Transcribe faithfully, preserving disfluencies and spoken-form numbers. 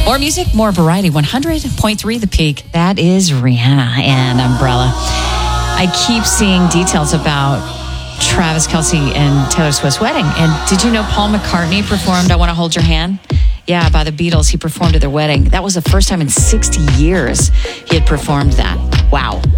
More music, more variety. one hundred point three The Peak. That is Rihanna and Umbrella. I keep seeing details about Travis Kelce and Taylor Swift's wedding. And did you know Paul McCartney performed I Want to Hold Your Hand? Yeah, by the Beatles. He performed at their wedding. That was the first time in sixty years he had performed that. Wow.